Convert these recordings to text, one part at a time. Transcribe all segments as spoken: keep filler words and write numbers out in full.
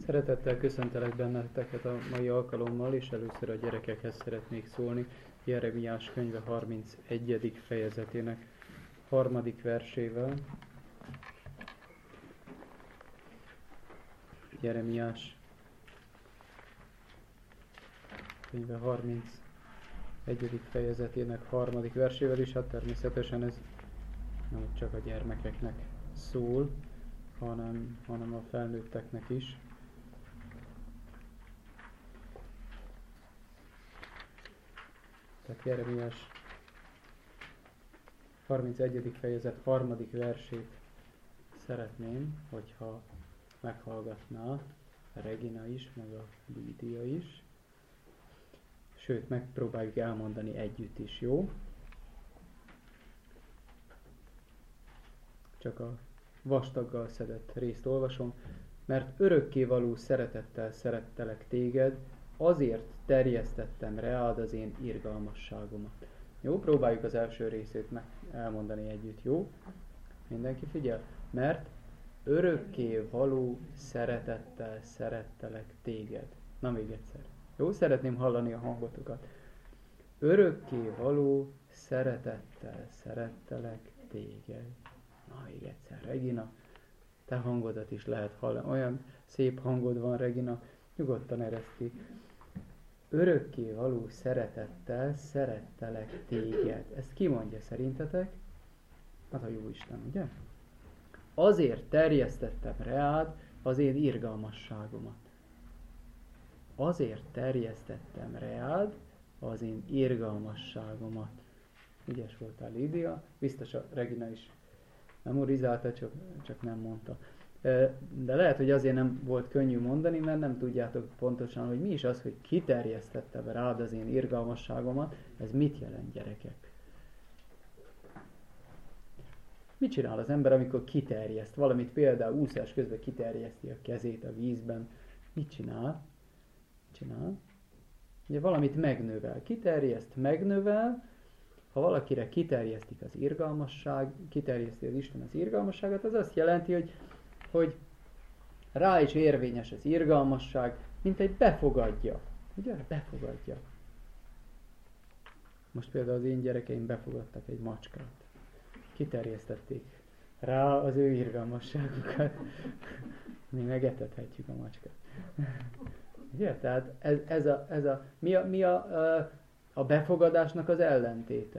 Szeretettel köszöntelek benneteket a mai alkalommal, és először a gyerekekhez szeretnék szólni Jeremiás könyve harmincegyedik fejezetének harmadik versével. Jeremiás könyve harmincegyedik fejezetének harmadik versével, és hát természetesen ez nem csak a gyermekeknek szól, hanem, hanem a felnőtteknek is. Tehát Jeremiás harmincegyedik fejezet harmadik versét szeretném, hogyha meghallgatná Regina is, meg a Lídia is. Sőt, megpróbáljuk elmondani együtt is, jó? Csak a vastaggal szedett részt olvasom. Mert örökkévaló szeretettel szerettelek téged, azért terjesztettem reád az én irgalmasságomat. Jó, próbáljuk az első részét meg elmondani együtt, jó? Mindenki figyel? Mert örökkévaló szeretettel szerettelek téged. Na még egyszer. Jó, szeretném hallani a hangotokat. Örökkévaló szeretettel szerettelek téged. Na még egyszer, Regina. Te hangodat is lehet hallani. Olyan szép hangod van, Regina. Nyugodtan ereszd ki. Örökkévaló szeretettel szerettelek téged. Ezt ki mondja szerintetek? Hát a Jóisten, ugye? Azért terjesztettem reád az én irgalmasságomat. Azért terjesztettem reád az én irgalmasságomat. Ügyes voltál, Lídia. Biztos a Regina is memorizálta, csak, csak nem mondta. De lehet, hogy azért nem volt könnyű mondani, mert nem tudjátok pontosan, hogy mi is az, hogy kiterjesztettem rád az én irgalmasságomat. Ez mit jelent, gyerekek? Mit csinál az ember, amikor kiterjeszt valamit, például úszás közben kiterjeszti a kezét a vízben? Mit csinál? Mit csinál? Ugye valamit megnövel. Kiterjeszt, megnövel. Ha valakire kiterjesztik az irgalmasság, kiterjeszti az Isten az irgalmasságot, az azt jelenti, hogy, hogy rá is érvényes az irgalmasság, mint egy befogadja. Ugye? Befogadja. Most például az én gyerekeim befogadtak egy macskát. Kiterjesztették rá az ő irgalmasságukat. Mi megetethetjük a macskát. Ugye? Tehát ez, ez a, ez a, mi a, mi a, a A befogadásnak az ellentéte.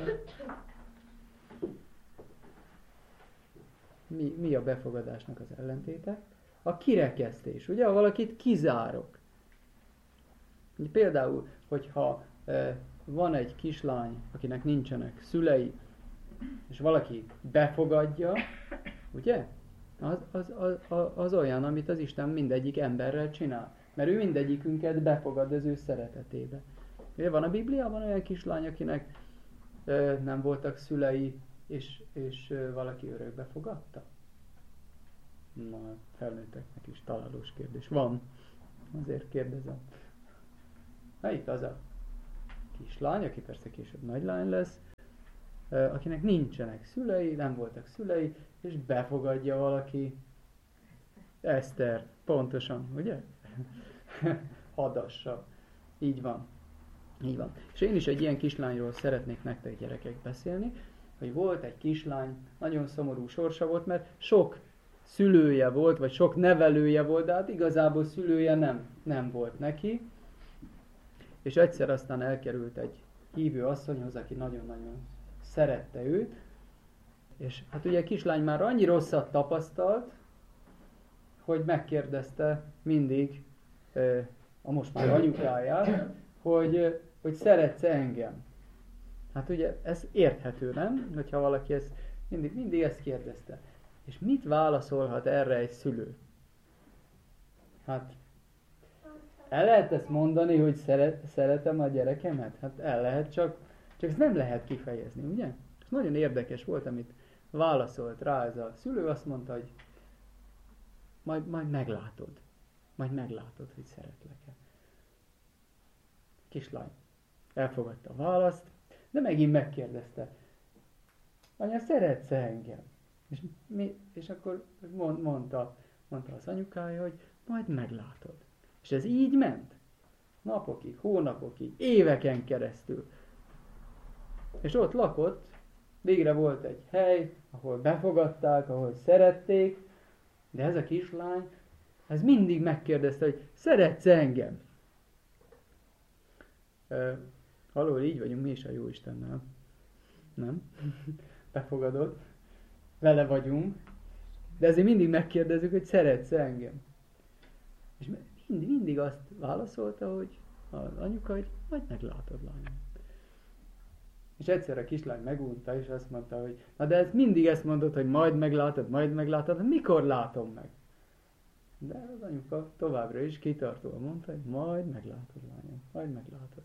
Mi, mi a befogadásnak az ellentéte? A kirekesztés. Ugye, ha valakit kizárok. Például, hogyha e, van egy kislány, akinek nincsenek szülei, és valaki befogadja, ugye? Az, az, az, az olyan, amit az Isten mindegyik emberrel csinál. Mert ő mindegyikünket befogad az ő szeretetébe. Ugye van a Bibliában olyan kislány, akinek ö, nem voltak szülei, és, és ö, valaki örökbe fogadta? Na, felnőtteknek is találós kérdés. Van. Azért kérdezem. Melyik az a kislány, aki persze később nagylány lesz, ö, akinek nincsenek szülei, nem voltak szülei, és befogadja valaki? Eszter. Pontosan, ugye? Hadassa. Így van. Így van. És én is egy ilyen kislányról szeretnék nektek, gyerekek, beszélni, hogy volt egy kislány, nagyon szomorú sorsa volt, mert sok szülője volt, vagy sok nevelője volt, de hát igazából szülője nem, nem volt neki. És egyszer aztán elkerült egy hívő asszonyhoz, aki nagyon-nagyon szerette őt, és hát ugye a kislány már annyi rosszat tapasztalt, hogy megkérdezte mindig a most már anyukáját, hogy, hogy szeretsz engem. Hát ugye ez érthető, nem? Hogyha valaki ezt, mindig, mindig ezt kérdezte. És mit válaszolhat erre egy szülő? Hát el lehet ezt mondani, hogy szeret, szeretem a gyerekemet? Hát el lehet, csak, csak ezt nem lehet kifejezni, ugye? És nagyon érdekes volt, amit válaszolt rá ez a szülő, azt mondta, hogy majd, majd meglátod. Majd meglátod, hogy szeretlek-e. Kislány elfogadta a választ, de megint megkérdezte, anya, szeretsz engem? És, mi, és akkor mond, mondta, mondta az anyukája, hogy majd meglátod. És ez így ment. Napokig, hónapokig, éveken keresztül. És ott lakott, végre volt egy hely, ahol befogadták, ahol szerették, de ez a kislány, ez mindig megkérdezte, hogy szeretsz engem? E, valahol így vagyunk mi is a Jóistennel. Nem? Befogadott. Vele vagyunk. De ezért mindig megkérdezzük, hogy szeretsz engem? És mindig, mindig azt válaszolta, hogy az anyuka, hogy majd meglátod, lányom. És egyszer a kislány megunta, és azt mondta, hogy na de ez mindig ezt mondod, hogy majd meglátod, majd meglátod, mikor látom meg? De az anyuka továbbra is kitartóan mondta, hogy majd meglátod, lányom, majd meglátod.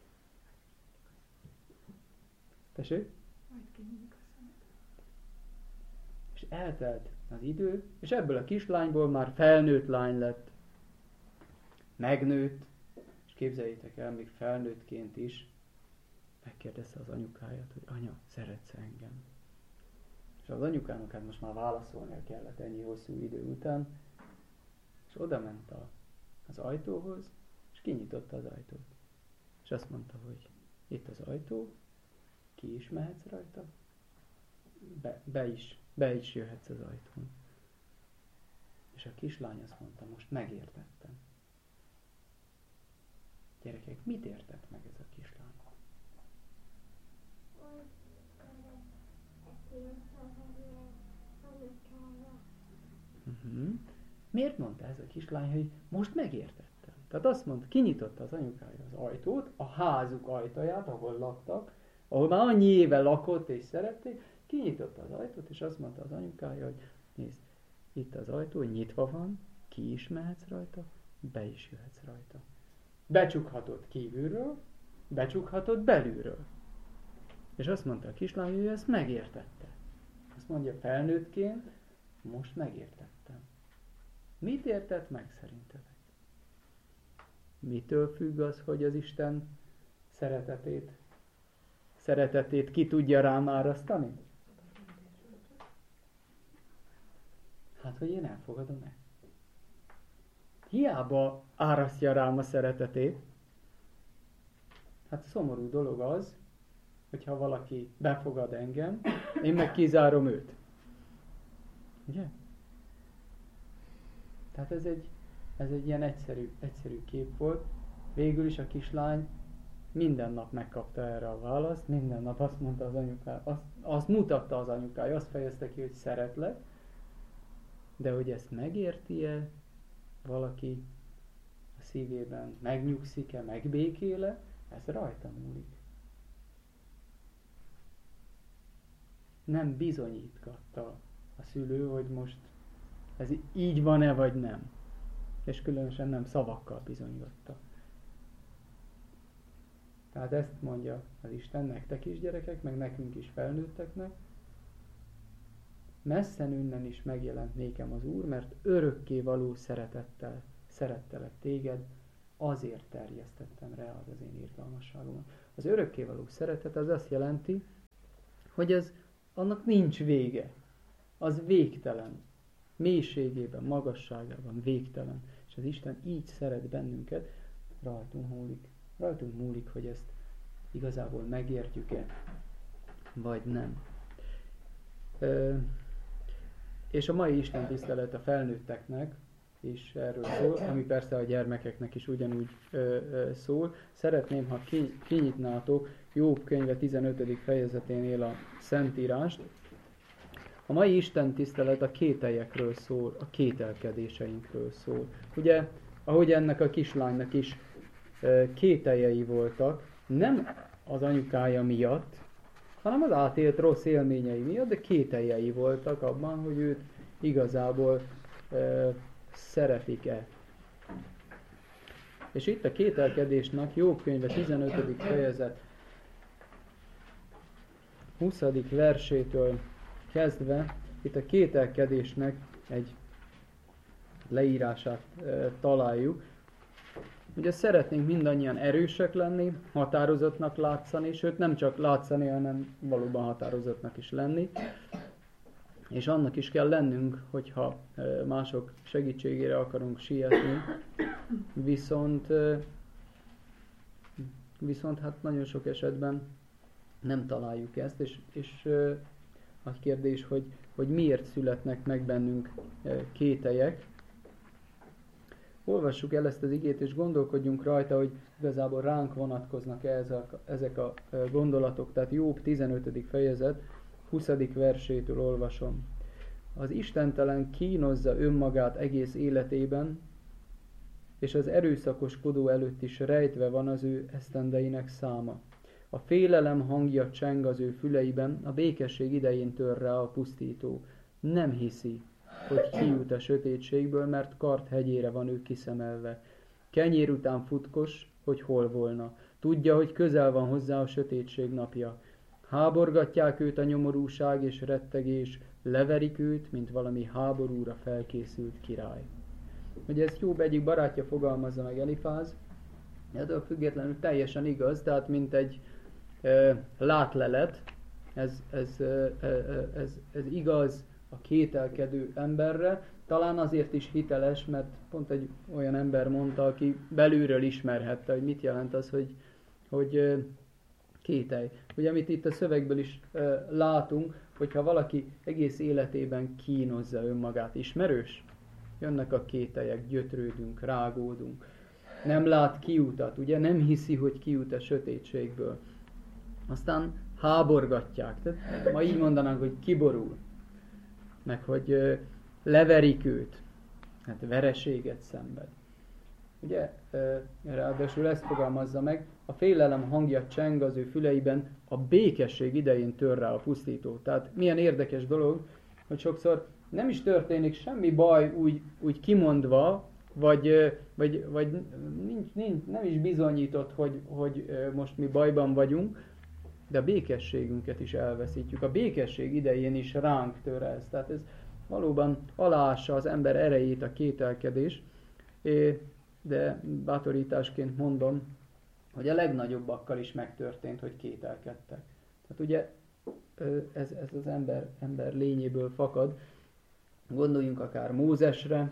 Tessék? Majd kinyílik a szemed. És eltelt az idő, és ebből a kislányból már felnőtt lány lett. Megnőtt, és képzeljétek el, még felnőttként is megkérdezte az anyukáját, hogy anya, szeretsz engem? És az anyukának hát most már válaszolnia kellett ennyi hosszú idő után, és oda ment a, az ajtóhoz, és kinyitotta az ajtót. És azt mondta, hogy itt az ajtó, ki is mehetsz rajta, be, be, is, be is jöhetsz az ajtón. És a kislány azt mondta, most megértettem. Gyerekek, mit értett meg ez a kislány? Uh-huh. Miért mondta ez a kislány, hogy most megértettem? Tehát azt mondta, kinyitotta az anyukája az ajtót, a házuk ajtaját, ahol laktak, ahol már annyi éve lakott és szerették, kinyitotta az ajtót, és azt mondta az anyukája, hogy nézd, itt az ajtó nyitva van, ki is mehetsz rajta, be is jöhetsz rajta. Becsukhatod kívülről, becsukhatod belülről. És azt mondta a kislány, hogy ő ezt megértette. Azt mondja felnőttként, most megértettem. Mit értett meg szerintetek? Mitől függ az, hogy az Isten szeretetét, szeretetét ki tudja rám árasztani? Hát, hogy én elfogadom-e? Hiába árasztja rám a szeretetét. Hát szomorú dolog az, hogyha valaki befogad engem, én meg kizárom őt. Ugye? Tehát ez egy, ez egy ilyen egyszerű, egyszerű kép volt. Végül is a kislány minden nap megkapta erre a választ, minden nap azt mondta az anyukája, azt, azt mutatta az anyukája, azt fejezte ki, hogy szeretlek, de hogy ezt megérti-e valaki a szívében, megnyugszik-e, megbékél-e, ez rajta múlik. Nem bizonyítgatta a szülő, hogy most ez így van-e vagy nem. És különösen nem szavakkal bizonygatta. Tehát ezt mondja az Isten nektek is, gyerekek, meg nekünk is felnőtteknek. Messzen innen is megjelent nékem az Úr, mert örökké való szeretettel szerettelek téged, azért terjesztettem reád az én irgalmasságomat. Az örökké való szeretet az azt jelenti, hogy az, annak nincs vége. Az végtelen. Mélységében, magasságában végtelen. És az Isten így szeret bennünket, rajtunk múlik. Rajtunk múlik, hogy ezt igazából megértjük-e, vagy nem. Ö, és a mai Isten tisztelet a felnőtteknek is erről szól, ami persze a gyermekeknek is ugyanúgy ö, ö, szól. Szeretném, ha ki, kinyitnátok Jobb könyve tizenötödik fejezeténél a Szentírást. A mai Isten tisztelet a kételyekről szól, a kételkedéseinkről szól. Ugye, ahogy ennek a kislánynak is ö, kételjei voltak, nem az anyukája miatt, hanem az átélt rossz élményei miatt, de kételjei voltak abban, hogy őt igazából ö, szeretik-e. És itt a kételkedésnek Jobb könyve tizenötödik fejezet huszadik versétől kezdve itt a kételkedésnek egy leírását e, találjuk. Ugye szeretnénk mindannyian erősek lenni, határozottnak látszani, sőt nem csak látszani, hanem valóban határozottnak is lenni. és annak is kell lennünk, hogyha mások segítségére akarunk sietni, viszont, viszont hát nagyon sok esetben nem találjuk ezt, és, és a kérdés, hogy, hogy miért születnek meg bennünk kételyek. Olvassuk el ezt az igét, és gondolkodjunk rajta, hogy igazából ránk vonatkoznak -e ezek, ezek a gondolatok. Tehát Jobb tizenötödik fejezet, huszadik versétől olvasom. Az istentelen kínozza önmagát egész életében, és az erőszakoskodó előtt is rejtve van az ő esztendeinek száma. A félelem hangja cseng az ő füleiben, a békesség idején tör rá a pusztító. Nem hiszi, hogy kijut a sötétségből, mert kard hegyére van ő kiszemelve. Kenyér után futkos, hogy hol volna. Tudja, hogy közel van hozzá a sötétség napja. Háborgatják őt a nyomorúság és rettegés, leverik őt, mint valami háborúra felkészült király. Ugye ezt Jobb egyik barátja fogalmazza meg, Elifáz, ettől függetlenül teljesen igaz, tehát mint egy e, látlelet, ez, ez, e, ez, ez igaz a kételkedő emberre, talán azért is hiteles, mert pont egy olyan ember mondta, aki belülről ismerhette, hogy mit jelent az, hogy, hogy e, kételj. Ugye, amit itt a szövegből is e, látunk, hogyha valaki egész életében kínozza önmagát, ismerős? Jönnek a kételyek, gyötrődünk, rágódunk. Nem lát kiutat, ugye? Nem hiszi, hogy kijut a sötétségből. Aztán háborgatják. Tehát ma így mondanánk, hogy kiborul. Meg hogy ö, leverik őt. Hát vereséget szenved. Ugye? Ö, ráadásul ezt fogalmazza meg. A félelem hangja cseng az ő füleiben, a békesség idején tör rá a pusztító. Tehát milyen érdekes dolog, hogy sokszor nem is történik semmi baj úgy, úgy kimondva, vagy, vagy, vagy nincs, nincs, nem is bizonyított, hogy, hogy most mi bajban vagyunk, de a békességünket is elveszítjük. A békesség idején is ránk tör ez. Tehát ez valóban aláássa az ember erejét a kételkedés, de bátorításként mondom, hogy a legnagyobbakkal is megtörtént, hogy kételkedtek. Tehát ugye ez, ez az ember, ember lényéből fakad. Gondoljunk akár Mózesre,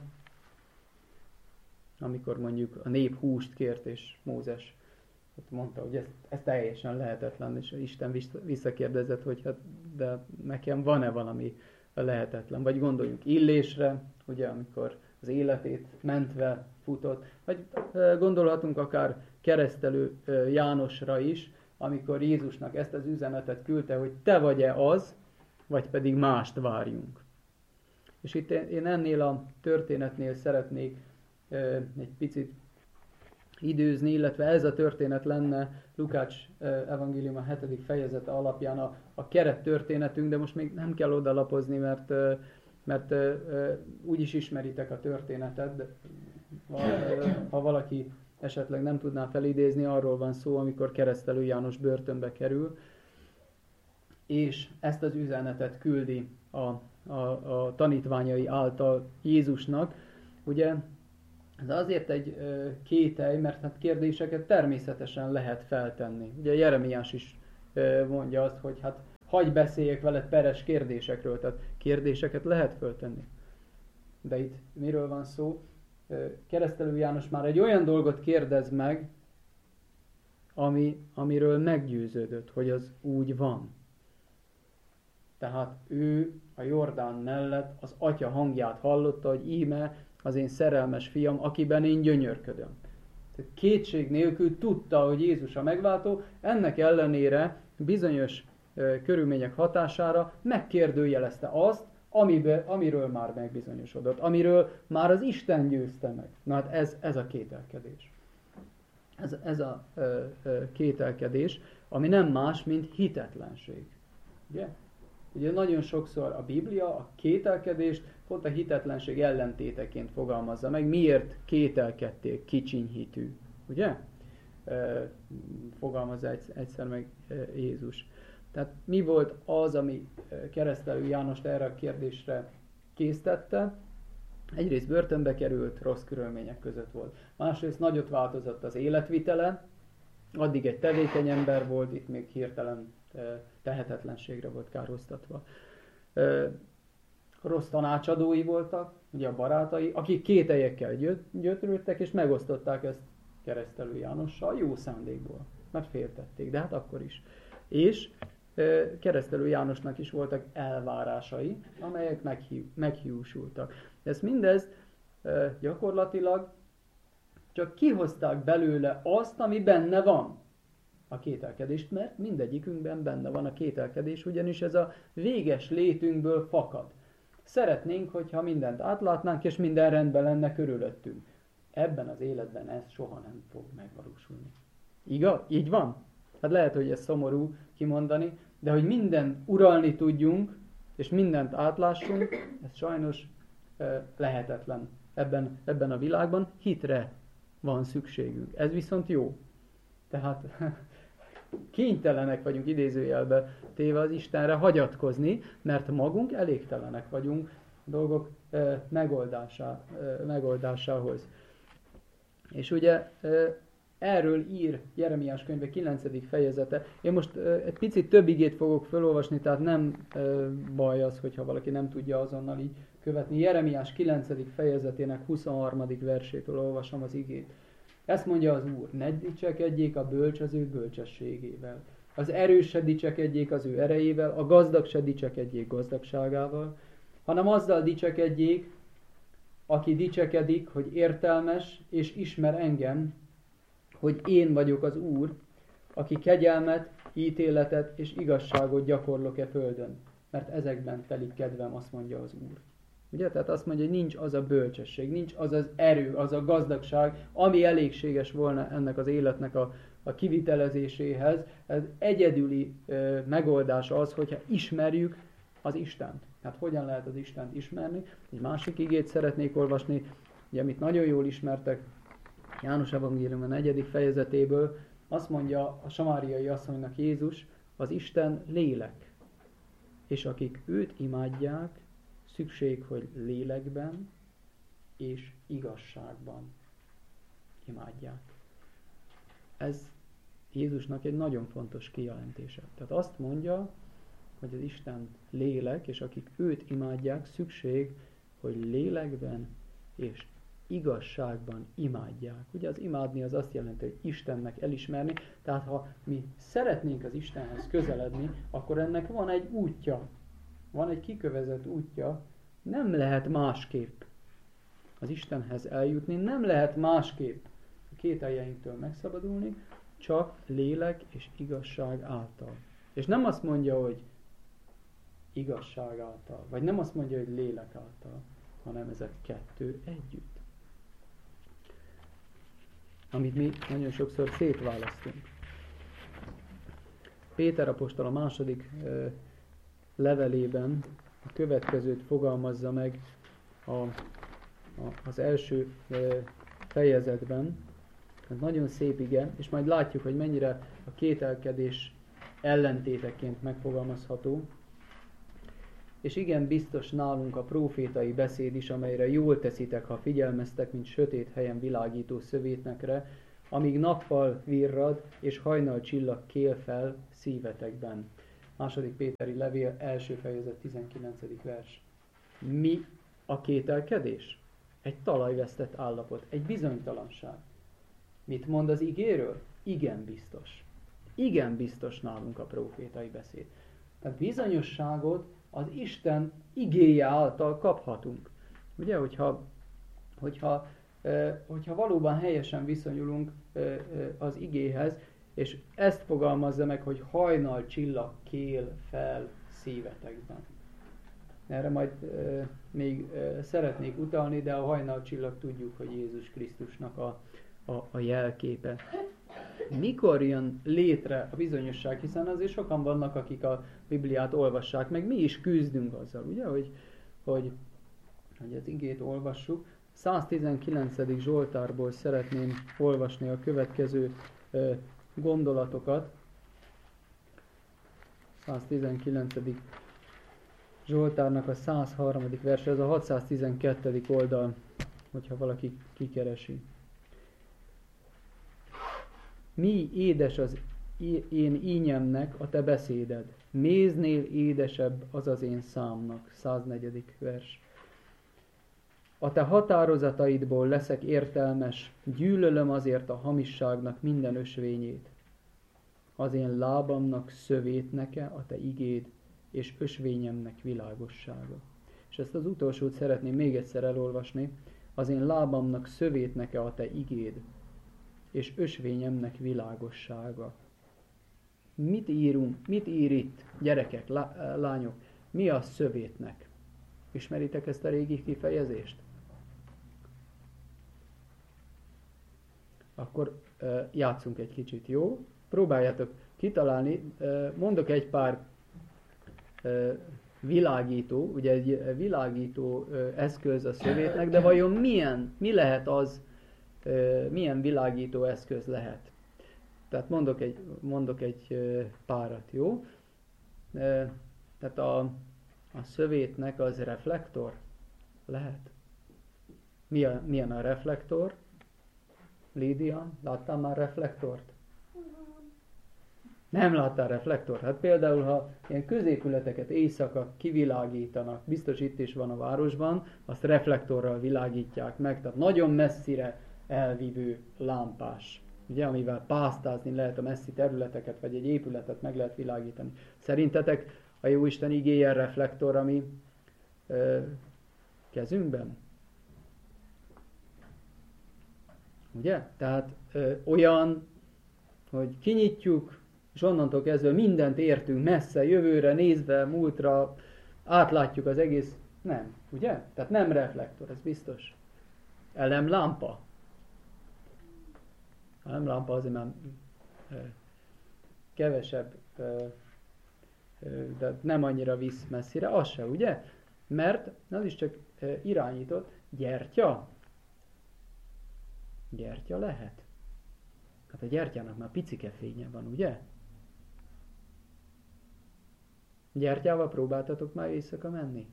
amikor mondjuk a nép húst kért, és Mózes mondta, hogy ez, ez teljesen lehetetlen, és Isten visszakérdezett, hogy hát, de nekem van-e valami lehetetlen. Vagy gondoljunk Illésre, ugye, amikor az életét mentve futott. Vagy gondolhatunk akár keresztelő Jánosra is, amikor Jézusnak ezt az üzenetet küldte, hogy te vagy-e az, vagy pedig mást várjunk. És itt én ennél a történetnél szeretnék e, egy picit időzni, illetve ez a történet lenne Lukács e, evangélium a hetedik fejezete alapján a, a keret történetünk, de most még nem kell odalapozni, mert, e, mert e, úgyis ismeritek a történetet, de ha, e, ha valaki esetleg nem tudná felidézni, arról van szó, amikor keresztelő János börtönbe kerül, és ezt az üzenetet küldi a A, a tanítványai által Jézusnak. Ugye ez azért egy ö, kételj, mert hát kérdéseket természetesen lehet feltenni. Ugye Jeremiás is ö, mondja azt, hogy hát hagyj beszéljek veled peres kérdésekről, tehát kérdéseket lehet föltenni. De itt miről van szó? Ö, Keresztelő János már egy olyan dolgot kérdez meg, ami, amiről meggyőződött, hogy az úgy van. Tehát ő a Jordán mellett az atya hangját hallotta, hogy íme az én szerelmes fiam, akiben én gyönyörködöm. Tehát kétség nélkül tudta, hogy Jézus a megváltó, ennek ellenére bizonyos e, körülmények hatására megkérdőjelezte azt, amibe, amiről már megbizonyosodott, amiről már az Isten győzte meg. Na hát ez, ez a kételkedés. Ez, ez a e, e, kételkedés, ami nem más, mint hitetlenség. Ugye? Ugye nagyon sokszor a Biblia a kételkedést pont a hitetlenség ellentéteként fogalmazza meg. Miért kételkedtél, kicsiny hitű? Ugye? E, fogalmazza egyszer meg Jézus. Tehát mi volt az, ami keresztelő Jánost erre a kérdésre késztette? Egyrészt börtönbe került, rossz körülmények között volt. Másrészt nagyot változott az életvitele, addig egy tevékeny ember volt, itt még hirtelen tehetetlenségre volt kárhoztatva. rossz tanácsadói voltak, ugye a barátai, akik kételyekkel gyöt, gyötrődtek, és megosztották ezt Keresztelő Jánossal jó szándékból, mert féltették, de hát akkor is. És e, Keresztelő Jánosnak is voltak elvárásai, amelyek meghi, meghiúsultak. Ez mindez e, gyakorlatilag csak kihozták belőle azt, ami benne van. A kételkedést, mert mindegyikünkben benne van a kételkedés, ugyanis ez a véges létünkből fakad. Szeretnénk, hogyha mindent átlátnánk, és minden rendben lenne körülöttünk. Ebben az életben ez soha nem fog megvalósulni. Igaz? Így van? Hát lehet, hogy ez szomorú kimondani, de hogy mindent uralni tudjunk, és mindent átlássunk, ez sajnos e, lehetetlen ebben, ebben a világban. Hitre van szükségünk. Ez viszont jó. Tehát kénytelenek vagyunk idézőjelbe téve az Istenre hagyatkozni, mert magunk elégtelenek vagyunk a dolgok e, megoldásá, e, megoldásához. És ugye e, erről ír Jeremiás könyve kilencedik fejezete. Én most e, egy picit több igét fogok felolvasni, tehát nem e, baj az, hogyha valaki nem tudja azonnal így követni. Jeremiás kilencedik fejezetének huszonharmadik versétől olvasom az igét. Ezt mondja az Úr, ne dicsekedjék a bölcs az ő bölcsességével, az erős se dicsekedjék az ő erejével, a gazdag se dicsekedjék gazdagságával, hanem azzal dicsekedjék, aki dicsekedik, hogy értelmes és ismer engem, hogy én vagyok az Úr, aki kegyelmet, ítéletet és igazságot gyakorlok e földön, mert ezekben telik kedvem, azt mondja az Úr. Ugye? Tehát azt mondja, hogy nincs az a bölcsesség, nincs az az erő, az a gazdagság, ami elégséges volna ennek az életnek a, a kivitelezéséhez. Ez egyedüli e, megoldás az, hogyha ismerjük az Istent. Hát hogyan lehet az Istent ismerni? Egy másik igét szeretnék olvasni, ugye, amit nagyon jól ismertek, János Evangélium a negyedik fejezetéből, azt mondja a samáriai asszonynak Jézus, az Isten lélek, és akik őt imádják, szükség, hogy lélekben és igazságban imádják. Ez Jézusnak egy nagyon fontos kijelentése. Tehát azt mondja, hogy az Isten lélek, és akik őt imádják, szükség, hogy lélekben és igazságban imádják. Ugye az imádni az azt jelenti, hogy Istennek elismerni, tehát ha mi szeretnénk az Istenhez közeledni, akkor ennek van egy útja. Van egy kikövezett útja, nem lehet másképp az Istenhez eljutni, nem lehet másképp a kételjeinktől megszabadulni, csak lélek és igazság által. És nem azt mondja, hogy igazság által, vagy nem azt mondja, hogy lélek által, hanem ezek kettő együtt. Amit mi nagyon sokszor szétválasztunk. Péter apostol a második uh, levelében a következőt fogalmazza meg a, a, az első uh, fejezetben. Ez nagyon szép ige, és majd látjuk, hogy mennyire a kételkedés ellentéteként megfogalmazható. És igen, biztos nálunk a prófétai beszéd is, amelyre jól teszitek, ha figyelmeztek, mint sötét helyen világító szövétnekre, amíg nappal virrad, és hajnal csillag kél fel szívetekben. Második Péteri levél, első fejezet, tizenkilencedik vers. Mi a kételkedés? Egy talajvesztett állapot, egy bizonytalanság. Mit mond az igéről? Igen biztos. Igen biztos nálunk a prófétai beszéd. Tehát bizonyosságot az Isten igéje által kaphatunk. Ugye, hogyha, hogyha, eh, hogyha valóban helyesen viszonyulunk eh, az igéhez, és ezt fogalmazza meg, hogy hajnal csillag kél fel szívetekben. Erre majd eh, még eh, szeretnék utalni, de a hajnal csillag tudjuk, hogy Jézus Krisztusnak a, a, a jelképe. Mikor jön létre a bizonyosság, hiszen azért sokan vannak, akik a Bibliát olvassák, meg mi is küzdünk azzal, ugye, hogy, hogy, hogy az igét olvassuk. száztizenkilencedik Zsoltárból szeretném olvasni a következő ö, gondolatokat. száztizenkilencedik Zsoltárnak a százharmadik verse, ez a hatszáztizenkettedik oldal, hogyha valaki kikeresi. Mi édes az én ínyemnek a te beszéded. Méznél édesebb az az én számnak. száznegyedik vers. A te határozataidból leszek értelmes, gyűlölöm azért a hamisságnak minden ösvényét. Az én lábamnak szövét neke a te igéd, és ösvényemnek világossága. És ezt az utolsót szeretném még egyszer elolvasni. Az én lábamnak szövét neke a te igéd, és ösvényemnek világossága. Mit írunk, mit ír itt, gyerekek, lá, lányok? Mi a szövétnek? Ismeritek ezt a régi kifejezést? Akkor uh, játszunk egy kicsit, jó? Próbáljátok kitalálni, uh, mondok egy pár uh, világító, ugye egy világító uh, eszköz a szövétnek, de vajon milyen, mi lehet az, uh, milyen világító eszköz lehet? Tehát mondok egy, mondok egy uh, párat, jó? Uh, tehát a, a szövétnek az reflektor lehet? Mi a, milyen a reflektor? Lídia, láttál már reflektort? Nem láttál reflektort? Hát például, ha ilyen középületeket éjszaka kivilágítanak, biztos itt is van a városban, azt reflektorral világítják meg, tehát nagyon messzire elvívő lámpás, ugye, amivel pásztázni lehet a messzi területeket, vagy egy épületet meg lehet világítani. Szerintetek a Jóisten igéje reflektor, ami ö, kezünkben? Ugye? Tehát ö, olyan, hogy kinyitjuk, és onnantól kezdve mindent értünk messze, jövőre nézve, múltra, átlátjuk az egész. Nem, ugye? Tehát nem reflektor, ez biztos. Elemlámpa. A elemlámpa azért már ö, kevesebb, ö, ö, de nem annyira visz messzire, az se, ugye? Mert az is csak ö, irányított. Gyertya? Gyertya lehet? Hát a gyertyának már picike fénye van, ugye? Gyertyával próbáltatok már éjszaka menni?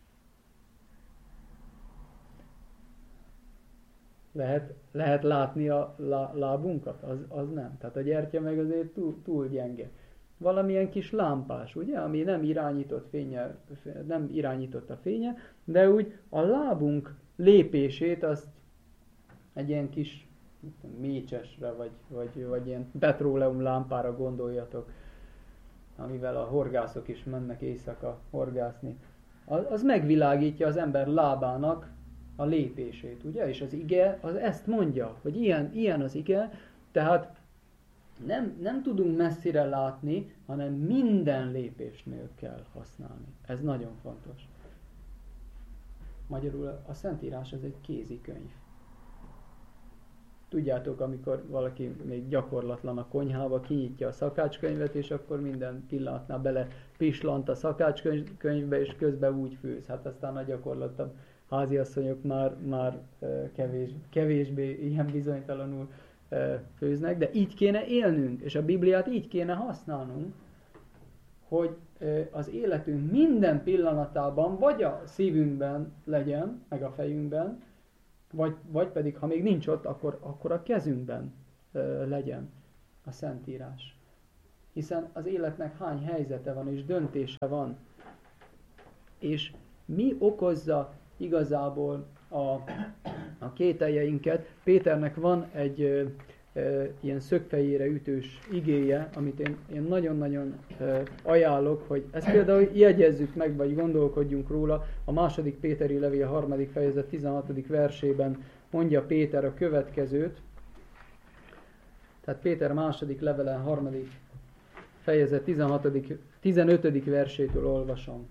Lehet, lehet látni a lá, lábunkat? Az, az nem. Tehát a gyertya meg azért túl, túl gyenge. Valamilyen kis lámpás, ugye? Ami nem irányított fénye, nem irányított a fénye, de úgy a lábunk lépését azt egy ilyen kis mécsesre, vagy, vagy, vagy ilyen petróleum lámpára gondoljatok, amivel a horgászok is mennek éjszaka horgászni. Az, az megvilágítja az ember lábának a lépését, ugye? És az ige az ezt mondja, hogy ilyen, ilyen az ige, tehát nem, nem tudunk messzire látni, hanem minden lépésnél kell használni. Ez nagyon fontos. Magyarul a Szentírás az egy kézikönyv. Tudjátok, amikor valaki még gyakorlatlan a konyhába, kinyitja a szakácskönyvet, és akkor minden pillanatnál bele pislant a szakácskönyvbe, és közben úgy főz. Hát aztán a gyakorlatabb háziasszonyok már, már kevés, kevésbé ilyen bizonytalanul főznek, de így kéne élnünk, és a Bibliát így kéne használnunk, hogy az életünk minden pillanatában vagy a szívünkben legyen, meg a fejünkben, Vagy, vagy pedig, ha még nincs ott, akkor, akkor a kezünkben ö, legyen a Szentírás. Hiszen az életnek hány helyzete van, és döntése van. És mi okozza igazából a, a kételjeinket? Péternek van egy ö, ö, ilyen szögfejére ütős igéje, amit én, én nagyon-nagyon ö, ajánlok, hogy ezt például jegyezzük meg, vagy gondolkodjunk róla. A második Péteri levél harmadik fejezet tizenhatodik versében mondja Péter a következőt. Tehát Péter második levelen harmadik fejezet tizenhatodik tizenötödik versétől olvasom.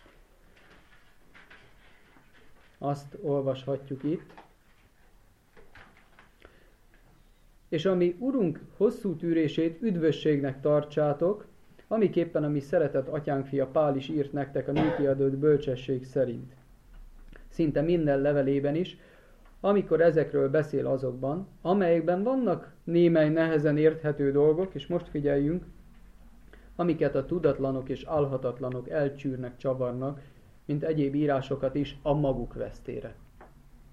Azt olvashatjuk itt. És ami Urunk hosszú tűrését üdvösségnek tartsátok, amiképpen a mi szeretett atyánk fia Pál is írt nektek a néki adott bölcsesség szerint. Szinte minden levelében is, amikor ezekről beszél azokban, amelyekben vannak némely nehezen érthető dolgok, és most figyeljünk, amiket a tudatlanok és álhatatlanok elcsűrnek, csavarnak, mint egyéb írásokat is a maguk vesztére.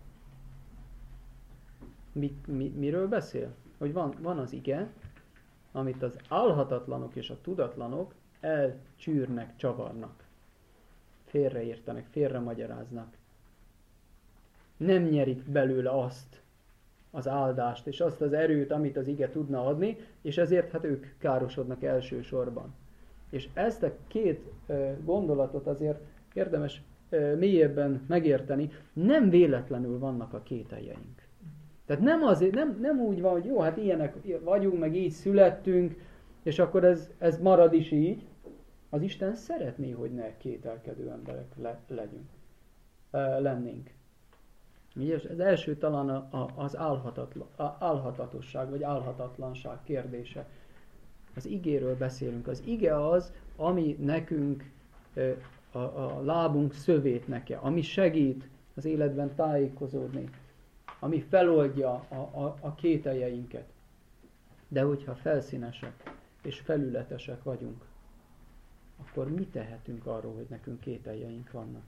Mi, mi, miről beszél? Hogy van, van az ige, amit az álhatatlanok és a tudatlanok elcsűrnek, csavarnak. Félreértenek, félremagyaráznak. Nem nyerik belőle azt az áldást, és azt az erőt, amit az ige tudna adni, és ezért hát ők károsodnak elsősorban. És ezt a két uh, gondolatot azért érdemes uh, mélyebben megérteni, nem véletlenül vannak a kételjeink. Tehát nem, azért, nem, nem úgy van, hogy jó, hát ilyenek vagyunk, meg így születtünk, és akkor ez, ez marad is így. Az Isten szeretné, hogy ne kételkedő emberek le, legyünk, uh, lennénk. Az első talán a, a, az álhatatlan, a, álhatatosság, vagy álhatatlanság kérdése. Az igéről beszélünk. Az ige az, ami nekünk a, a lábunk szövét neke, ami segít az életben tájékozódni, ami feloldja a, a, a kételjeinket. De hogyha felszínesek és felületesek vagyunk, akkor mi tehetünk arról, hogy nekünk kételjeink vannak?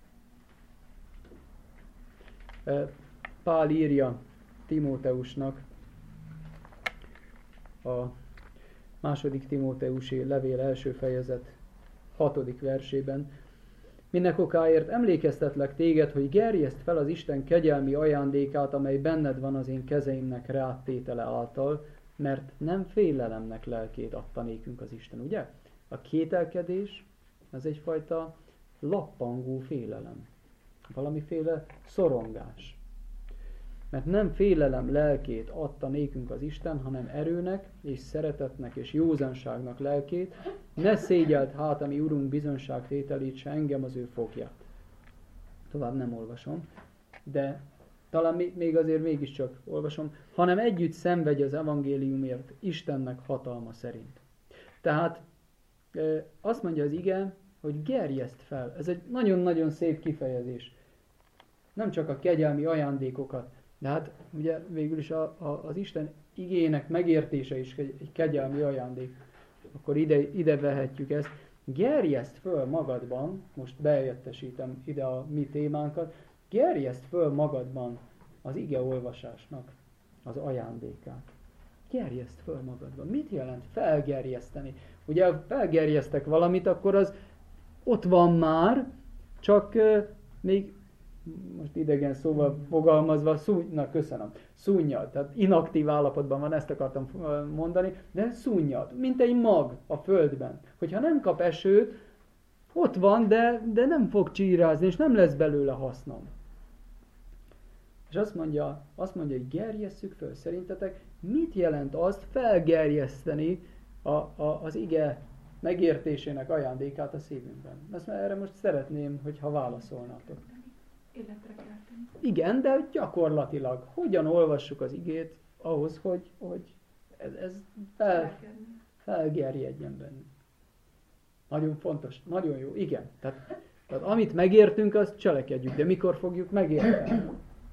Pál írja Timóteusnak a második Timóteusi levél első fejezet hatodik versében: Mindnek okáért emlékeztetlek téged, hogy gerjeszd fel az Isten kegyelmi ajándékát, amely benned van az én kezeimnek rátétele által, mert nem félelemnek lelkét adta nékünk az Isten, ugye? A kételkedés az egyfajta lappangó félelem. Valamiféle szorongás. Mert nem félelem lelkét adta nékünk az Isten, hanem erőnek, és szeretetnek, és józanságnak lelkét. Ne szégyeld hát, ami Urunk bizonságtételét, se engem az ő fogját. Tovább nem olvasom, de talán még azért mégiscsak olvasom, hanem együtt szenvedj az evangéliumért Istennek hatalma szerint. Tehát azt mondja az ige, hogy gerjeszd fel. Ez egy nagyon-nagyon szép kifejezés. Nem csak a kegyelmi ajándékokat, de hát ugye végül is a, a, az Isten igének megértése is egy, egy kegyelmi ajándék. Akkor ide, ide vehetjük ezt. Gerjeszd föl magadban, most behelyettesítem ide a mi témánkat, gerjeszd föl magadban az ige olvasásnak az ajándékát. Gerjeszd föl magadban. Mit jelent felgerjeszteni? Ugye, ha felgerjesztek valamit, akkor az ott van már, csak uh, még, most idegen szóval fogalmazva, szúny, na köszönöm, szúnyad, tehát inaktív állapotban van, ezt akartam mondani, de szúnyad, mint egy mag a földben. Hogyha nem kap esőt, ott van, de, de nem fog csírázni, és nem lesz belőle hasznom. És azt mondja, azt mondja, hogy gerjesszük föl. Szerintetek mit jelent azt felgerjeszteni a, a, az ige megértésének ajándékát a szívünkben? Ezt erre most szeretném, hogyha válaszolnátok. Életre kelteni. Igen, de gyakorlatilag hogyan olvassuk az igét ahhoz, hogy, hogy ez, ez fel, felgerjedjen bennünk. Nagyon fontos, nagyon jó, igen. Tehát, tehát amit megértünk, azt cselekedjük, de mikor fogjuk megérteni?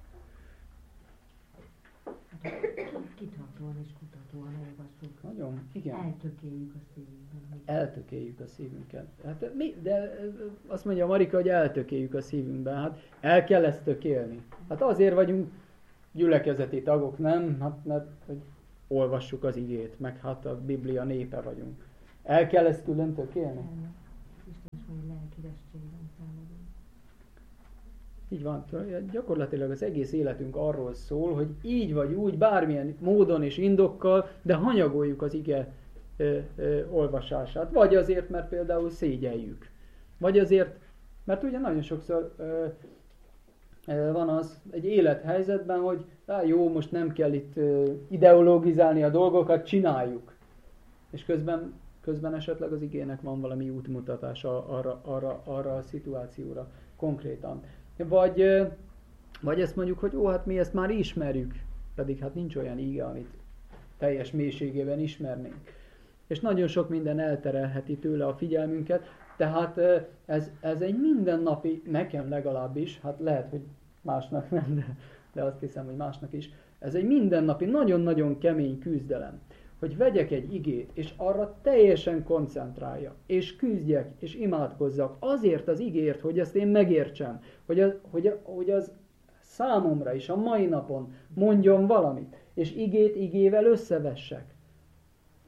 Kitartóan és kutatóan olvassuk. Nagyon, igen. Eltökéljük a szívünkben. Eltökéljük a szívünket. Hát mi, de azt mondja Marika, hogy eltökéljük a szívünkben. Hát el kell ezt tökélni. Hát azért vagyunk gyülekezeti tagok, nem? Hát mert hogy olvassuk az igét, meg hát a Biblia népe vagyunk. El kell ezt külön tökélni? Isten is mondja, lelkirességben szenvedünk. Így van, gyakorlatilag az egész életünk arról szól, hogy így vagy úgy, bármilyen módon és indokkal, de hanyagoljuk az ige ö, ö, olvasását. Vagy azért, mert például szégyeljük. Vagy azért, mert ugye nagyon sokszor ö, ö, van az egy élethelyzetben, hogy á, jó, most nem kell itt ö, ideologizálni a dolgokat, csináljuk. És közben, közben esetleg az igének van valami útmutatása arra, arra, arra a szituációra konkrétan. Vagy, vagy ezt mondjuk, hogy ó, hát mi ezt már ismerjük, pedig hát nincs olyan ige, amit teljes mélységében ismernénk. És nagyon sok minden elterelheti tőle a figyelmünket, tehát ez, ez egy mindennapi, nekem legalábbis, hát lehet, hogy másnak nem, de, de azt hiszem, hogy másnak is, ez egy mindennapi, nagyon-nagyon kemény küzdelem, hogy vegyek egy igét, és arra teljesen koncentráljak, és küzdjek, és imádkozzak azért az igért, hogy ezt én megértsem, hogy az, hogy, hogy az számomra is a mai napon mondjon valamit, és igét igével összevessek.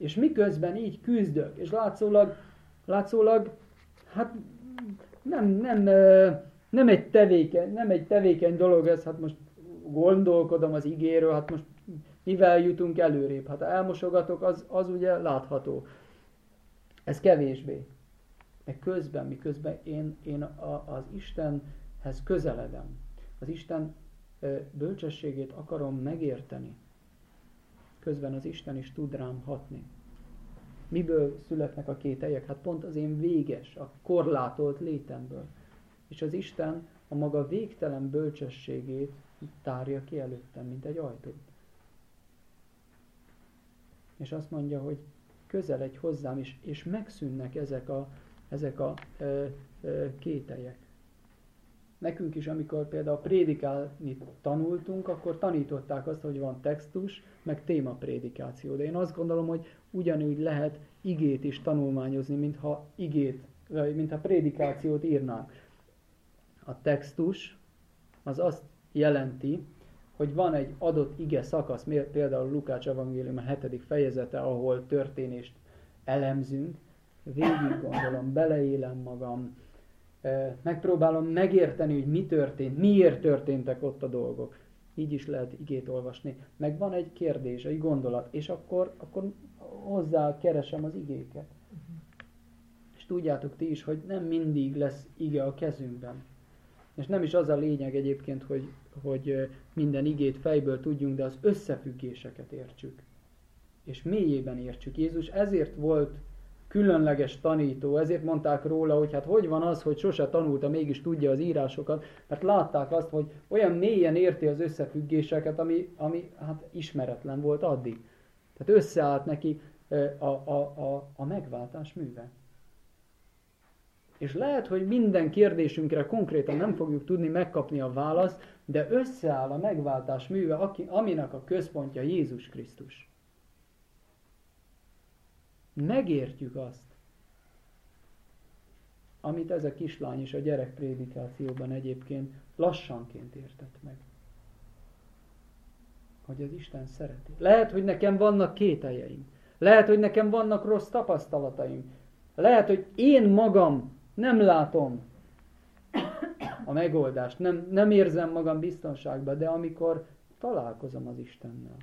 És miközben így küzdök, és látszólag, látszólag hát nem, nem, nem, egy tevékeny, nem egy tevékeny dolog ez, hát most gondolkodom az igéről, hát most mivel jutunk előrébb? Hát elmosogatok, az, az ugye látható. Ez kevésbé. De közben, miközben én, én a, az Istenhez közeledem, az Isten bölcsességét akarom megérteni, közben az Isten is tud rám hatni. Miből születnek a kételyek? Hát pont az én véges, a korlátolt létemből. És az Isten a maga végtelen bölcsességét tárja ki előttem, mint egy ajtót. És azt mondja, hogy közeledj hozzám, és, és megszűnnek ezek a, ezek a ö, ö, kételyek. Nekünk is, amikor például prédikálni tanultunk, akkor tanították azt, hogy van textus, meg témaprédikáció. De én azt gondolom, hogy ugyanúgy lehet igét is tanulmányozni, mintha igét, vagy mintha prédikációt írnánk. A textus az azt jelenti, hogy van egy adott ige szakasz, például Lukács evangélium a hetedik fejezete, ahol történést elemzünk, végig gondolom, beleélem magam, megpróbálom megérteni, hogy mi történt, miért történtek ott a dolgok. Így is lehet igét olvasni. Meg van egy kérdés, egy gondolat, és akkor, akkor hozzá keresem az igéket. Uh-huh. És tudjátok ti is, hogy nem mindig lesz ige a kezünkben. És nem is az a lényeg egyébként, hogy, hogy minden igét fejből tudjunk, de az összefüggéseket értsük. És mélyében értsük. Jézus ezért volt különleges tanító, ezért mondták róla, hogy hát hogy van az, hogy sose tanulta, mégis tudja az írásokat, mert látták azt, hogy olyan mélyen érti az összefüggéseket, ami, ami hát ismeretlen volt addig. Tehát összeállt neki a, a, a, a megváltás műve. És lehet, hogy minden kérdésünkre konkrétan nem fogjuk tudni megkapni a választ, de összeáll a megváltás műve, aki, aminek a központja Jézus Krisztus. Megértjük azt, amit ez a kislány is a gyerekprédikációban egyébként lassanként értett meg. Hogy az Isten szereti. Lehet, hogy nekem vannak kételjeim. Lehet, hogy nekem vannak rossz tapasztalataim. Lehet, hogy én magam nem látom a megoldást, nem, nem érzem magam biztonságban, de amikor találkozom az Istennel,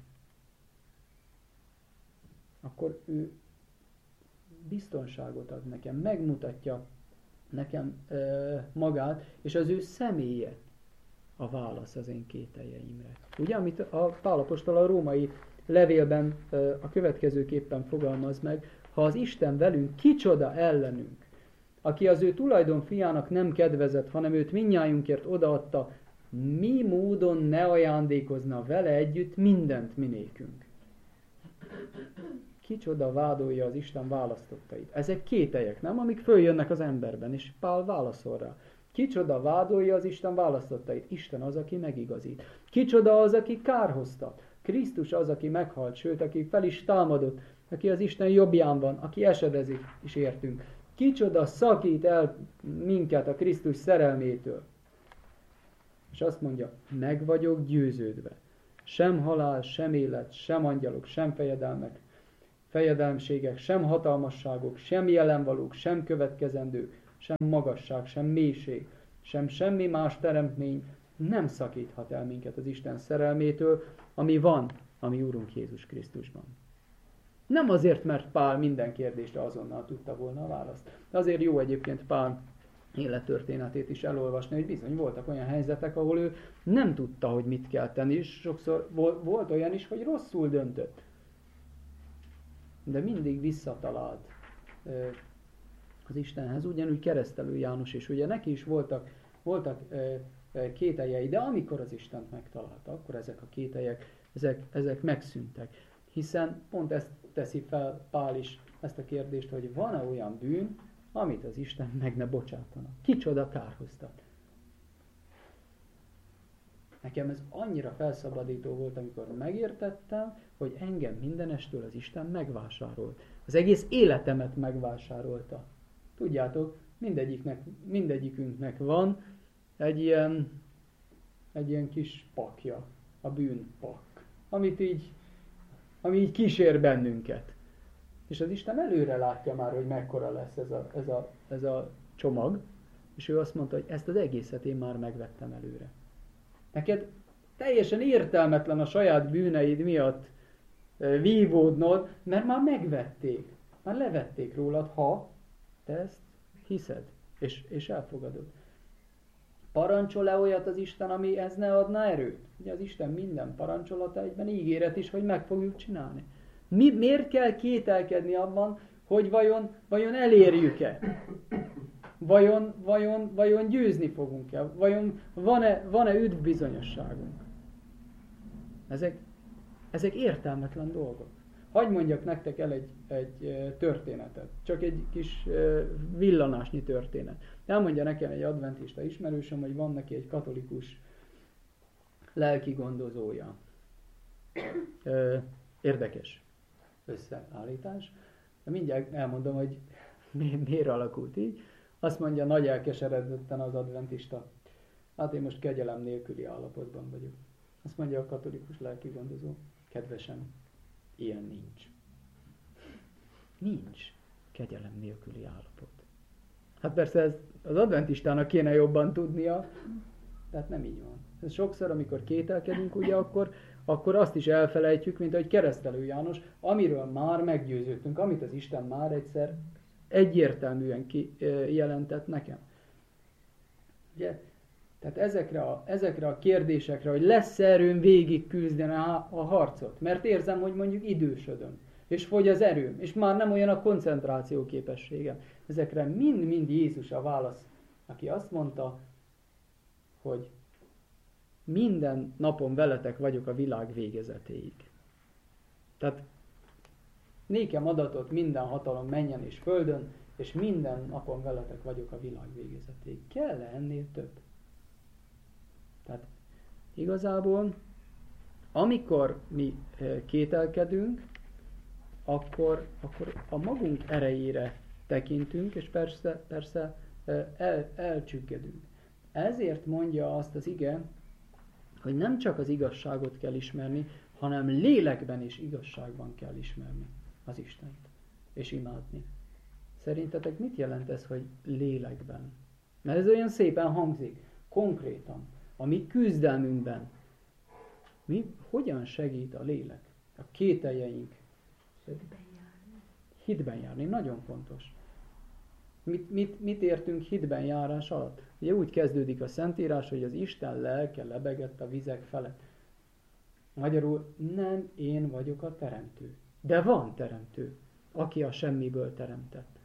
akkor ő biztonságot ad nekem, megmutatja nekem e, magát, és az ő személye a válasz az én kételjeimre. Ugye, amit a Pál apostol a római levélben e, a következőképpen fogalmaz meg, ha az Isten velünk, kicsoda ellenünk, aki az ő tulajdon fiának nem kedvezett, hanem őt mindnyájunkért odaadta, mi módon ne ajándékozna vele együtt mindent minékünk. Kicsoda vádolja az Isten választottait. Ezek kételyek, nem? Amik följönnek az emberben, és Pál válaszol rá. Kicsoda vádolja az Isten választottait. Isten az, aki megigazít. Kicsoda az, aki kárhoztat. Krisztus az, aki meghalt, sőt, aki fel is támadott, aki az Isten jobbján van, aki esedezik, és értünk. Kicsoda szakít el minket a Krisztus szerelmétől. És azt mondja, meg vagyok győződve. Sem halál, sem élet, sem angyalok, sem fejedelmek, fejedelmségek, sem hatalmasságok, sem jelenvalók, sem következendők, sem magasság, sem mélység, sem semmi más teremtmény nem szakíthat el minket az Isten szerelmétől, ami van, ami Úrunk Jézus Krisztusban. Nem azért, mert Pál minden kérdésre azonnal tudta volna a választ. De azért jó egyébként Pál élettörténetét is elolvasni, hogy bizony voltak olyan helyzetek, ahol ő nem tudta, hogy mit kell tenni, és sokszor volt olyan is, hogy rosszul döntött. De mindig visszatalált az Istenhez, ugyanúgy Keresztelő János is. Ugye neki is voltak, voltak kételjei, de amikor az Istent megtalálta, akkor ezek a kételyek, ezek, ezek megszűntek. Hiszen pont ezt teszi fel Pál is, ezt a kérdést, hogy van-e olyan bűn, amit az Isten meg ne bocsátana. Kicsoda kárhoztat. Nekem ez annyira felszabadító volt, amikor megértettem, hogy engem mindenestől az Isten megvásárolt. Az egész életemet megvásárolta. Tudjátok, mindegyiknek, mindegyikünknek van egy ilyen, egy ilyen kis pakja, a bűnpak, amit így, ami így kísér bennünket. És az Isten előre látja már, hogy mekkora lesz ez a, ez a, ez a csomag, és ő azt mondta, hogy ezt az egészet én már megvettem előre. Neked teljesen értelmetlen a saját bűneid miatt vívódnod, mert már megvették. Már levették rólad, ha te ezt hiszed, és, és elfogadod. Parancsol-e olyat az Isten, ami ez ne adna erőt? Ugye az Isten minden parancsolata egyben ígéret is, hogy meg fogjuk csinálni. Mi, miért kell kételkedni abban, hogy vajon, vajon elérjük-e? Vajon, vajon, vajon győzni fogunk-e? Vajon van-e, van-e üdvbizonyosságunk? Ezek, ezek értelmetlen dolgok. Hagy mondjak nektek el egy, egy történetet. Csak egy kis villanásnyi történet. Elmondja nekem egy adventista ismerősöm, hogy van neki egy katolikus lelki gondozója. Érdekes összeállítás. De mindjárt elmondom, hogy mi, miért alakult így. Azt mondja nagy elkeseredetten az adventista. Hát én most kegyelem nélküli állapotban vagyok. Azt mondja a katolikus lelki gondozó. Kedvesem, ilyen nincs. Nincs kegyelem nélküli állapot. Hát persze ez az adventistának kéne jobban tudnia, tehát nem így van. Ez sokszor, amikor kételkedünk, ugye, akkor, akkor azt is elfelejtjük, mint ahogy Keresztelő János, amiről már meggyőződtünk, amit az Isten már egyszer egyértelműen kijelentett nekem. Ugye? Tehát ezekre a, ezekre a kérdésekre, hogy lesz erőm végig küzdeni a, a harcot, mert érzem, hogy mondjuk idősödöm, és fogy az erőm, és már nem olyan a koncentráció képességem. Ezekre mind-mind Jézus a válasz, aki azt mondta, hogy minden napon veletek vagyok a világ végezetéig. Tehát nékem adatot minden hatalom menjen és földön, és minden napon veletek vagyok a világ végezetéig. Kell-e ennél több? Tehát igazából, amikor mi kételkedünk, akkor, akkor a magunk erejére tekintünk, és persze, persze el, elcsüggedünk. Ezért mondja azt az ige, hogy nem csak az igazságot kell ismerni, hanem lélekben és igazságban kell ismerni az Istent, és imádni. Szerintetek mit jelent ez, hogy lélekben? Mert ez olyan szépen hangzik, konkrétan, a mi küzdelmünkben. Mi, hogyan segít a lélek? A kételjeink. Hitben járni. Hitben járni, nagyon fontos. Mit, mit, mit értünk hitben járás alatt? Ugye úgy kezdődik a Szentírás, hogy az Isten lelke lebegett a vizek felett. Magyarul nem én vagyok a teremtő. De van teremtő, aki a semmiből teremtett.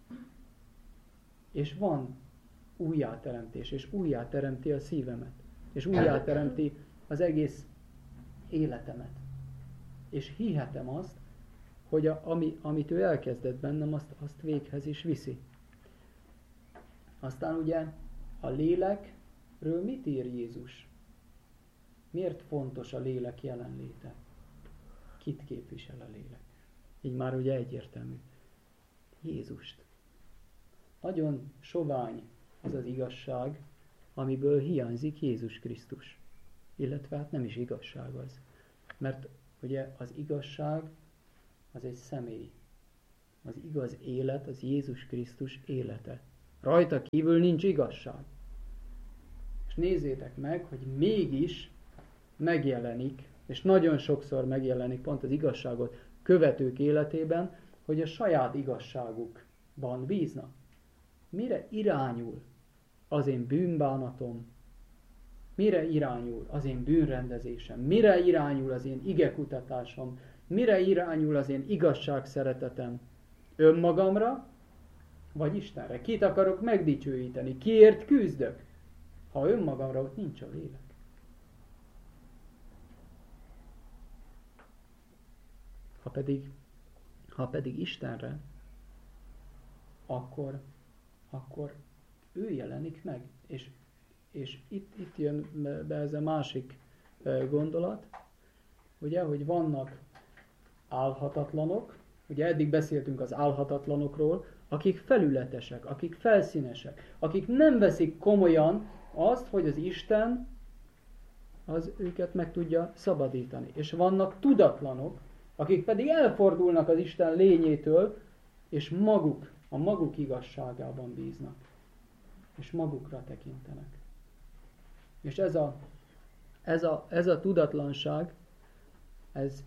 És van újjáteremtés, és újjáteremti a szívemet. És újjáteremti az egész életemet. És hihetem azt, hogy a, ami, amit ő elkezdett bennem, azt, azt véghez is viszi. Aztán ugye a lélekről mit ír Jézus? Miért fontos a lélek jelenléte? Kit képvisel a lélek? Így már ugye egyértelmű. Jézust. Nagyon sovány az az igazság, amiből hiányzik Jézus Krisztus. Illetve hát nem is igazság az. Mert ugye az igazság az egy személy. Az igaz élet, az Jézus Krisztus élete. Rajta kívül nincs igazság. És nézzétek meg, hogy mégis megjelenik, és nagyon sokszor megjelenik pont az igazságot követők életében, hogy a saját igazságukban bíznak. Mire irányul az én bűnbánatom? Mire irányul az én bűnrendezésem? Mire irányul az én igekutatásom? Mire irányul az én igazságszeretetem? Önmagamra, vagy Istenre? Kit akarok megdicsőíteni? Kiért küzdök? Ha önmagamra, ott nincs a lélek. Ha pedig, ha pedig Istenre, akkor, akkor ő jelenik meg. És, és itt, itt jön be ez a másik gondolat, ugye, hogy vannak álhatatlanok, ugye eddig beszéltünk az álhatatlanokról, akik felületesek, akik felszínesek, akik nem veszik komolyan azt, hogy az Isten az őket meg tudja szabadítani. És vannak tudatlanok, akik pedig elfordulnak az Isten lényétől, és maguk, a maguk igazságában bíznak, és magukra tekintenek. És ez a, ez a, ez a tudatlanság, ez,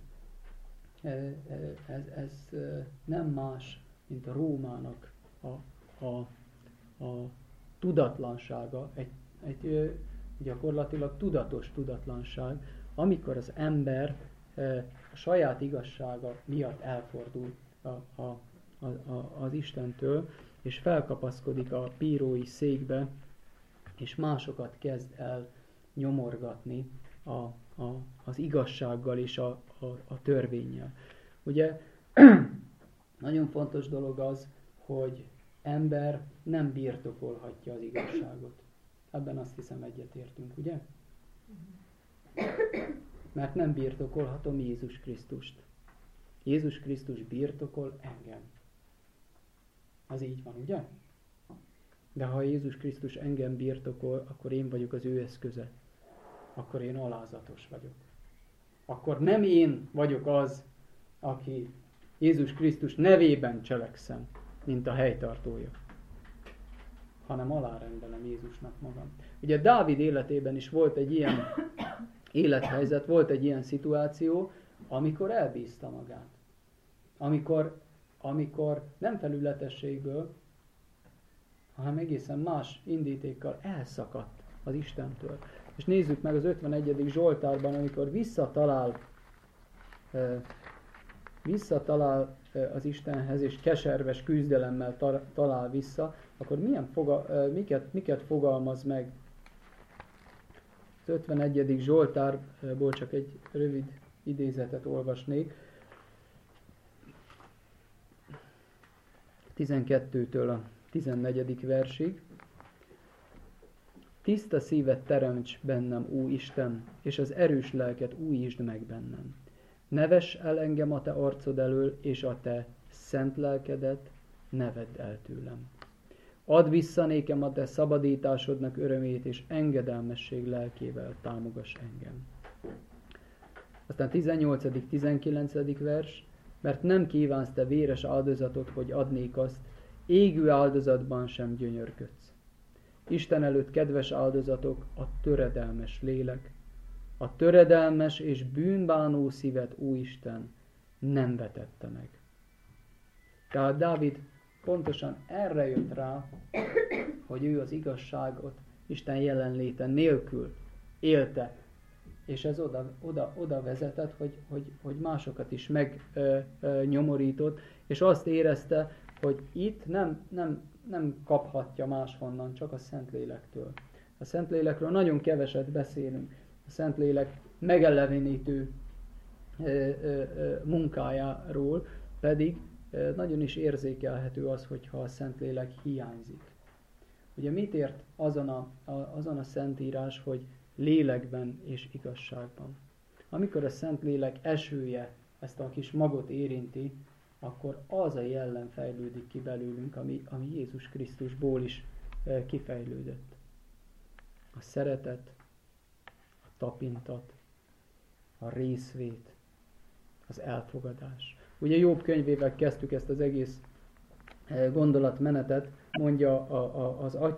ez, ez nem más, mint a Rómának a, a, a tudatlansága, egy, egy gyakorlatilag tudatos tudatlanság, amikor az ember a saját igazsága miatt elfordul a, a, a, a, az Istentől, és felkapaszkodik a bírói székbe, és másokat kezd el nyomorgatni a, a, az igazsággal és a, a, a törvénnyel. Ugye nagyon fontos dolog az, hogy ember nem birtokolhatja az igazságot. Ebben azt hiszem egyetértünk, ugye? Mert nem birtokolhatom Jézus Krisztust. Jézus Krisztus birtokol engem. Az így van, ugye? De ha Jézus Krisztus engem birtokol, akkor én vagyok az ő eszköze. Akkor én alázatos vagyok. Akkor nem én vagyok az, aki Jézus Krisztus nevében cselekszem, mint a helytartója, hanem alárendelem Jézusnak magam. Ugye Dávid életében is volt egy ilyen élethelyzet, volt egy ilyen szituáció, amikor elbízta magát. Amikor, amikor nem felületességből, hanem egészen más indítékkal elszakadt az Istentől. És nézzük meg az ötvenegyedik Zsoltárban, amikor visszatalál, visszatalál az Istenhez, és keserves küzdelemmel talál vissza, akkor milyen foga, miket, miket fogalmaz meg? Az ötvenegyedik Zsoltárból csak egy rövid idézetet olvasnék. tizenkettőtől a tizennegyedik versig. Tiszta szívet teremts bennem, ó Isten, és az erős lelket újítsd meg bennem. Ne vess el engem a te arcod elől, és a te szent lelkedet ne vedd el tőlem. Add vissza nékem a te szabadításodnak örömét, és engedelmesség lelkével támogass engem. Aztán tizennyolcadik tizenkilencedik vers, mert nem kívánsz te véres áldozatot, hogy adnék azt, égő áldozatban sem gyönyörködsz. Isten előtt kedves áldozatok a töredelmes lélek, a töredelmes és bűnbánó szívet, ó Isten, nem vetette meg. Tehát Dávid pontosan erre jött rá, hogy ő az igazságot Isten jelenléte nélkül élte, és ez oda, oda, oda vezetett, hogy, hogy, hogy másokat is megnyomorított, és azt érezte, hogy itt nem, nem, nem kaphatja máshonnan, csak a Szentlélektől. A Szentlélekről nagyon keveset beszélünk. A Szentlélek megelevenítő munkájáról pedig nagyon is érzékelhető az, hogyha a Szentlélek hiányzik. Ugye mit ért azon a, a, azon a Szentírás, hogy lélekben és igazságban? Amikor a Szentlélek esője ezt a kis magot érinti, akkor az a jellem fejlődik ki belőlünk, ami, ami Jézus Krisztusból is e, kifejlődött. A szeretet, a tapintat, a részvét, az elfogadás. Ugye Jobb könyvével kezdtük ezt az egész gondolatmenetet, mondja a, a, az